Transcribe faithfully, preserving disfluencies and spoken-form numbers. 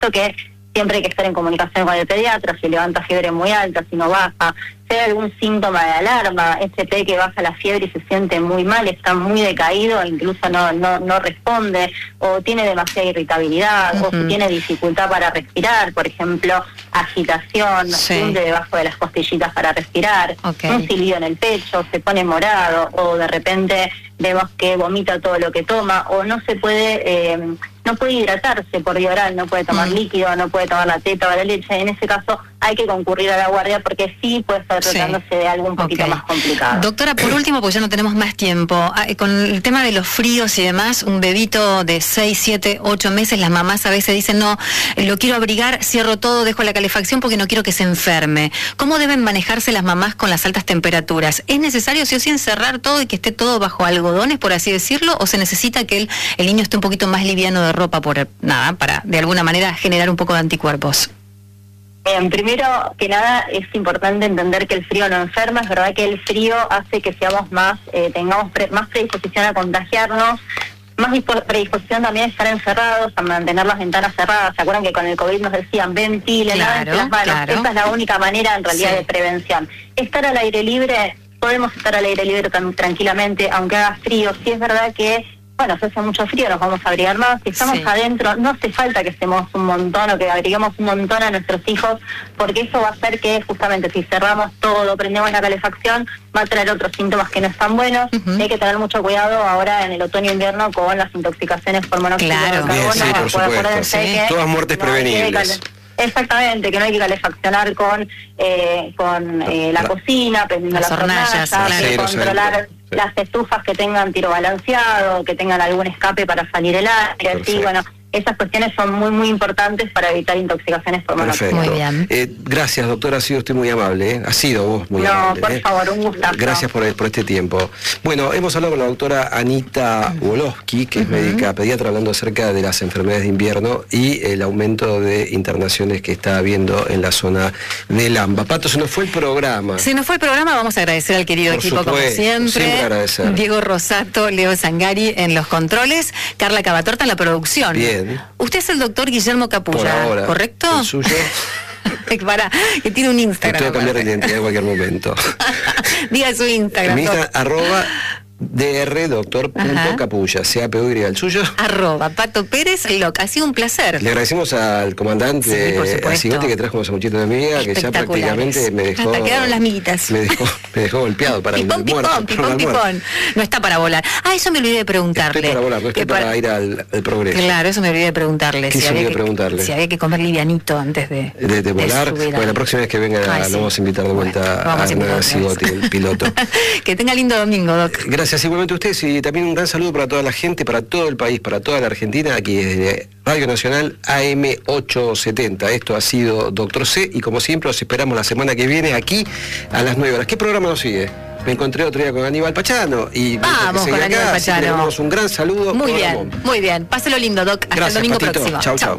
que siempre hay que estar en comunicación con el pediatra, si levanta fiebre muy alta, si no baja, si hay algún síntoma de alarma, ese P que baja la fiebre y se siente muy mal, está muy decaído, incluso no no no responde, o tiene demasiada irritabilidad, uh-huh. o si tiene dificultad para respirar, por ejemplo, agitación, sí. hunde debajo de las costillitas para respirar, okay. un silbido en el pecho, se pone morado, o de repente vemos que vomita todo lo que toma, o no se puede... Eh, no puede hidratarse por vía oral, no puede tomar mm. líquido, no puede tomar la teta o la leche. En ese caso hay que concurrir a la guardia porque sí puede estar tratándose sí. de algo un poquito okay. más complicado. Doctora, por último, porque ya no tenemos más tiempo, con el tema de los fríos y demás, un bebito de seis, siete, ocho meses, las mamás a veces dicen, no, lo quiero abrigar, cierro todo, dejo la calefacción porque no quiero que se enferme. ¿Cómo deben manejarse las mamás con las altas temperaturas? ¿Es necesario sí o sí encerrar todo y que esté todo bajo algodones, por así decirlo, o se necesita que el, el niño esté un poquito más liviano de ropa por nada, para de alguna manera generar un poco de anticuerpos? Bien, primero que nada es importante entender que el frío no enferma, es verdad que el frío hace que seamos más, eh, tengamos pre, más predisposición a contagiarnos, más predisposición también a estar encerrados, a mantener las ventanas cerradas. ¿Se acuerdan que con el COVID nos decían ventilen, claro, las manos? Claro. Esa es la única manera en realidad sí. de prevención. Estar al aire libre, podemos estar al aire libre tan, tranquilamente, aunque haga frío. Sí es verdad que bueno, si hace mucho frío nos vamos a abrigar más, si estamos sí. adentro no hace falta que estemos un montón o que abriguemos un montón a nuestros hijos, porque eso va a hacer que justamente si cerramos todo, prendemos la calefacción, va a traer otros síntomas que no están buenos. Uh-huh. Y hay que tener mucho cuidado ahora en el otoño-invierno con las intoxicaciones por monóxido claro. de carbono. Bien, sí, por supuesto. Sí. Que todas muertes no prevenibles. Exactamente, que no hay que calefaccionar con eh, con eh, la, la cocina, prendiendo las, las hornallas, claro. que controlar sí. las estufas que tengan tiro balanceado, que tengan algún escape para salir el aire, así, bueno, esas cuestiones son muy muy importantes para evitar intoxicaciones por monóxido. Muy bien. Eh, gracias, doctora, ha sido usted muy amable, ¿eh? Ha sido vos muy no, amable. No, por ¿eh? favor, un gustazo. Gracias por, por este tiempo. Bueno, hemos hablado con la doctora Anita Wolowski, que uh-huh. es médica pediatra, hablando acerca de las enfermedades de invierno y el aumento de internaciones que está habiendo en la zona del AMBA. Pato, se nos fue el programa. Se nos fue el programa, vamos a agradecer al querido por equipo supuesto, como siempre. Siempre agradecer. Diego Rosato, Leo Zangari en los controles, Carla Cavatorta en la producción. Bien. Usted es el doctor Guillermo Capulla, por ahora, ¿correcto? El suyo. Para, que tiene un Instagram. Estoy a cambiar de identidad en cualquier momento. Diga su Instagram. Mi Instagram, arroba dr doctor punto capulla, C A P U Y, el suyo. Arroba Pato Pérez Loc. Ha sido un placer. Le agradecemos al comandante sí, Asigote que trajo un sanguchito de amiga, que ya prácticamente me dejó. Hasta quedaron las miguitas. Me dejó, me dejó golpeado para pipón, el pipón, muerto. Pipón, pipón. No está para volar. Ah, eso me olvidé de preguntarle. Estoy para volar, no estoy para, para ir al, al progreso. Claro, eso me olvidé de preguntarle. ¿Qué si, había había que, preguntarle? si había que comer livianito antes de, de, de volar. De bueno, la próxima vez que venga Ay, lo sí. vamos a invitar de vuelta bueno, a Asigote, el piloto. Que tenga lindo domingo, Doc. Gracias, igualmente a ustedes. Y también un gran saludo para toda la gente, para todo el país, para toda la Argentina, aquí desde Radio Nacional A M ochocientos setenta. Esto ha sido Doctor C y como siempre los esperamos la semana que viene aquí a las nueve horas. ¿Qué programa nos sigue? Me encontré otro día con Aníbal Pachano y vamos con acá, Aníbal Pachano. Le damos un gran saludo. Muy bien, muy bien. Páselo lindo, Doc. Hasta Gracias, el domingo Patito. próximo. Chau, chau.